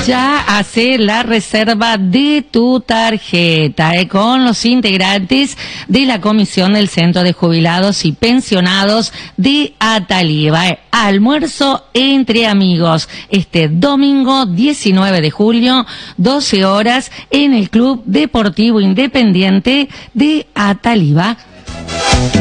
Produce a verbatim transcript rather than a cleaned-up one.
Ya hace la reserva de tu tarjeta eh, con los integrantes de la Comisión del Centro de Jubilados y Pensionados de Ataliva. Eh. Almuerzo entre amigos este domingo diecinueve de julio, doce horas, en el Club Deportivo Independiente de Ataliva.